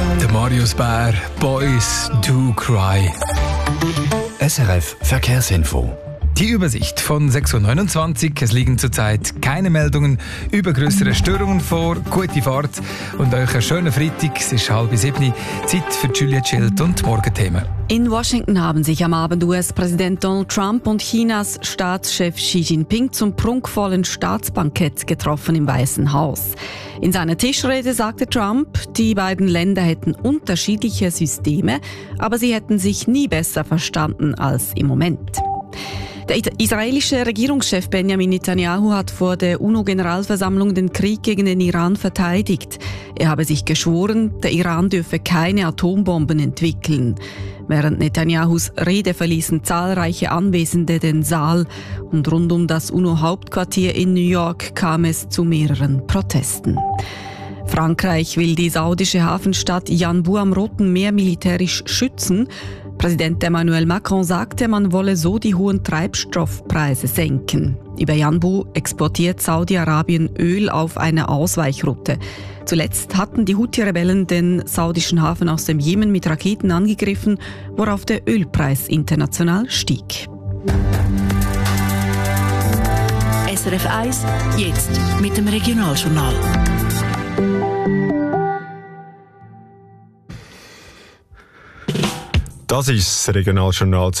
Der Marius Bär, Boys Do Cry. SRF Verkehrsinfo. Die Übersicht von 6.29 Uhr. Es liegen zurzeit keine Meldungen über größere Störungen vor. Gute Fahrt und euch einen schönen Freitag. Es ist 6:30. Zeit für Julia Schild und Morgenthemen. In Washington haben sich am Abend US-Präsident Donald Trump und Chinas Staatschef Xi Jinping zum prunkvollen Staatsbankett getroffen im Weißen Haus. In seiner Tischrede sagte Trump, die beiden Länder hätten unterschiedliche Systeme, aber sie hätten sich nie besser verstanden als im Moment. Der israelische Regierungschef Benjamin Netanyahu hat vor der UNO-Generalversammlung den Krieg gegen den Iran verteidigt. Er habe sich geschworen, der Iran dürfe keine Atombomben entwickeln. Während Netanyahus Rede verließen zahlreiche Anwesende den Saal und rund um das UNO-Hauptquartier in New York kam es zu mehreren Protesten. Frankreich will die saudische Hafenstadt Yanbu am Roten Meer militärisch schützen. Präsident Emmanuel Macron sagte, man wolle so die hohen Treibstoffpreise senken. Über Yanbu exportiert Saudi-Arabien Öl auf einer Ausweichroute. Zuletzt hatten die Houthi-Rebellen den saudischen Hafen aus dem Jemen mit Raketen angegriffen, worauf der Ölpreis international stieg. SRF 1, jetzt mit dem Regionaljournal. Das ist das Regionaljournal.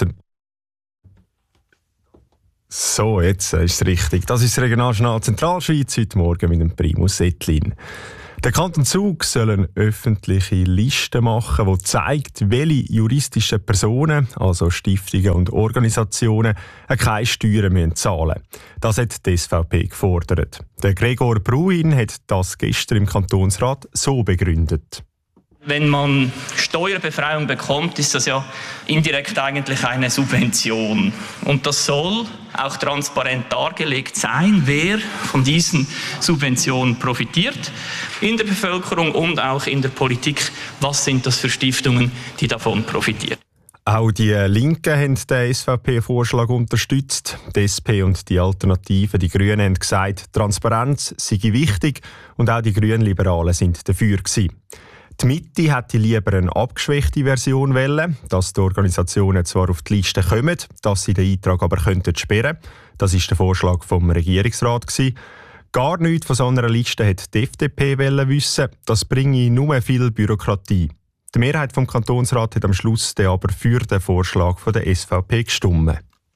So, jetzt ist es richtig. Das ist das Regionaljournal Zentralschweiz heute Morgen mit dem Primus Ettlin. Der Kanton Zug soll eine öffentliche Liste machen, die zeigt, welche juristischen Personen, also Stiftungen und Organisationen, keine Steuern zahlen müssen. Das hat die SVP gefordert. Der Gregor Bruin hat das gestern im Kantonsrat so begründet. Wenn man Steuerbefreiung bekommt, ist das ja indirekt eigentlich eine Subvention. Und das soll auch transparent dargelegt sein, wer von diesen Subventionen profitiert. In der Bevölkerung und auch in der Politik. Was sind das für Stiftungen, die davon profitieren? Auch die Linken haben den SVP-Vorschlag unterstützt. Die SP und die Alternative, die Grünen, haben gesagt, Transparenz sei wichtig und auch die Grünliberalen sind dafür gewesen. Die Mitte hätte lieber eine abgeschwächte Version wollen, dass die Organisationen zwar auf die Liste kommen, dass sie den Eintrag aber sperren könnten. Das war der Vorschlag vom Regierungsrat. Gar nichts von so einer Liste hätte die FDP wissen. Das bringe nur viel Bürokratie. Die Mehrheit vom Kantonsrat hat am Schluss aber für den Vorschlag von der SVP gestimmt.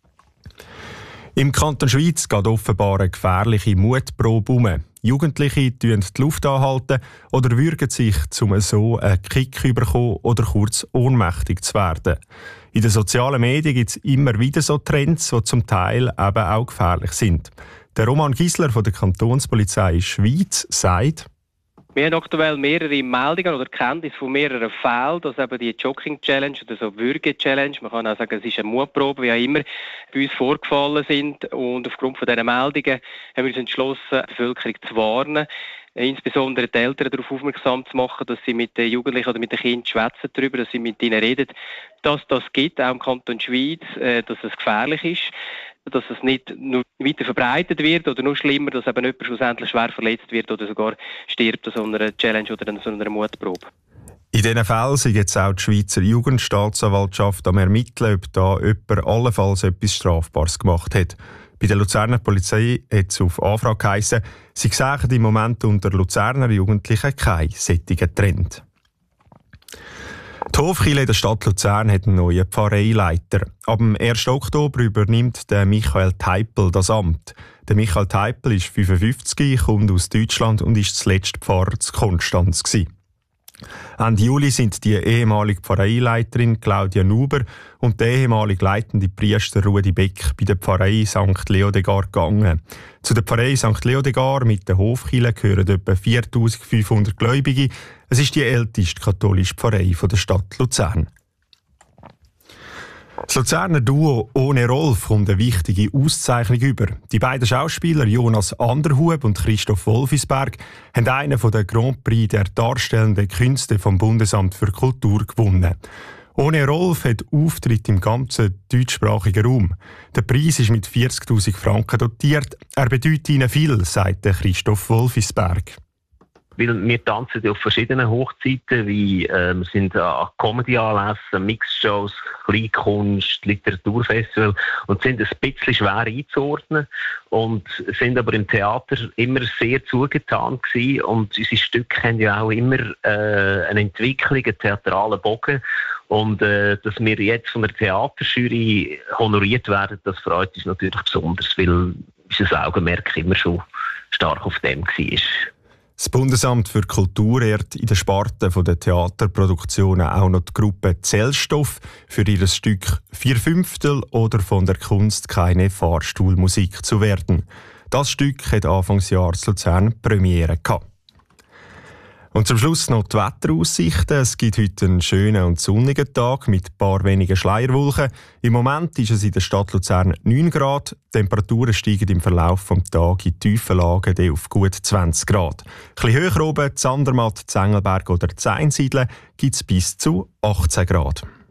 Im Kanton Schweiz geht offenbar eine gefährliche Mutprobe um. Jugendliche halten die Luft anhalten oder würgen sich, um so einen Kick zu bekommen oder kurz ohnmächtig zu werden. In den sozialen Medien gibt es immer wieder so Trends, die zum Teil eben auch gefährlich sind. Der Roman Gisler von der Kantonspolizei Schweiz sagt: Wir haben aktuell mehrere Meldungen oder Kenntnisse von mehreren Fällen, dass eben die Jogging-Challenge oder so Würge-Challenge, man kann auch sagen, es ist eine Mutprobe, wie auch immer, bei uns vorgefallen sind. Und aufgrund von diesen Meldungen haben wir uns entschlossen, die Bevölkerung zu warnen, insbesondere die Eltern darauf aufmerksam zu machen, dass sie mit den Jugendlichen oder mit den Kindern schwätzen darüber, dass sie mit ihnen reden, dass das gibt, auch im Kanton Schweiz, dass es gefährlich ist, dass es nicht nur weiter verbreitet wird oder noch schlimmer, dass eben jemand schlussendlich schwer verletzt wird oder sogar stirbt an so einer Challenge oder an so einer Mutprobe. In diesen Fällen sind jetzt auch die Schweizer Jugendstaatsanwaltschaft am Ermitteln, ob da jemand allenfalls etwas Strafbares gemacht hat. Bei der Luzerner Polizei hat es auf Anfrage geheissen, sie sehen im Moment unter Luzerner Jugendlichen keinen solchen Trend. Die Hofkirche in der Stadt Luzern hat einen neuen Pfarreileiter. Ab dem 1. Oktober übernimmt der Michael Teipel das Amt. Der Michael Teipel ist 55, kommt aus Deutschland und ist zuletzt Pfarrer zu Konstanz gewesen. Ende Juli sind die ehemalige Pfarreileiterin Claudia Nuber und der ehemalige leitende Priester Rudi Beck bei der Pfarrei St. Leodegar gegangen. Zu der Pfarrei St. Leodegar mit der Hofkirche gehören etwa 4500 Gläubige. Es ist die älteste katholische Pfarrei der Stadt Luzern. Das Luzerner Duo Ohne Rolf kommt eine wichtige Auszeichnung über. Die beiden Schauspieler Jonas Anderhub und Christoph Wolfisberg haben einen von den Grand Prix der darstellenden Künste vom Bundesamt für Kultur gewonnen. Ohne Rolf hat Auftritt im ganzen deutschsprachigen Raum. Der Preis ist mit 40'000 Franken dotiert. Er bedeutet ihnen viel, sagt Christoph Wolfisberg. Weil wir tanzen auf verschiedenen Hochzeiten, wie wir sind an Comedy-Anlässen, Mixshows, Kleinkunst, Literaturfestival und sind ein bisschen schwer einzuordnen und sind aber im Theater immer sehr zugetan gewesen und unsere Stücke haben ja auch immer eine Entwicklung, einen theatralen Bogen und dass wir jetzt von der Theaterjury honoriert werden, das freut uns natürlich besonders, weil unser Augenmerk immer schon stark auf dem war. Das Bundesamt für Kultur ehrt in der Sparte der Theaterproduktionen auch noch die Gruppe Zellstoff für ihr Stück 4/5 oder von der Kunst keine Fahrstuhlmusik zu werden. Das Stück hat Anfangsjahr in Luzern Premiere gehabt. Und zum Schluss noch die Wetteraussichten. Es gibt heute einen schönen und sonnigen Tag mit ein paar wenigen Schleierwolken. Im Moment ist es in der Stadt Luzern 9 Grad. Die Temperaturen steigen im Verlauf des Tages in tiefen Lagen auf gut 20 Grad. Ein bisschen höher oben, Zandermatt, Zengelberg oder Zeinsiedle, gibt es bis zu 18 Grad.